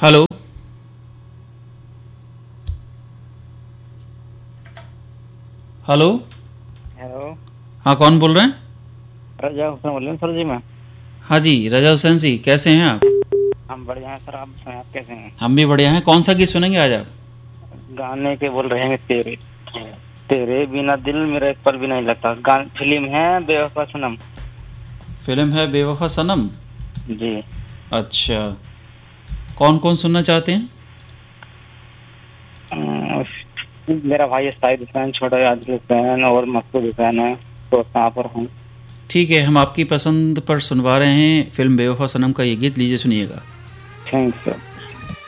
Hello. Hello. Hello. हाँ, कौन बोल रहे हैं? रजा हुसैन बोल रहे हैं सर जी। मैं हाँ जी, रजा हुसैन जी, कैसे हैं आप? हम बढ़िया हैं सर, आप बताएं आप कैसे हैं? हम भी बढ़िया हैं। कौन सा गीत सुनेंगे आज आप? गाने के बोल रहे हैं तेरे तेरे बिना दिल मेरा एक पल भी नहीं लगता। गान फिल्म है बेवफा सनम। फिल्म है बेवफा सनम। जी। अच्छा, कौन कौन सुनना चाहते हैं? अम, मेरा भाई है शाहिद हुसैन, छोटा यादव हुसैन और मकसूद हुसैन है, तो कहाँ पर हूँ। ठीक है, हम आपकी पसंद पर सुनवा रहे हैं फिल्म बेवफा सनम का ये गीत, लीजिए सुनिएगा। Thanks sir.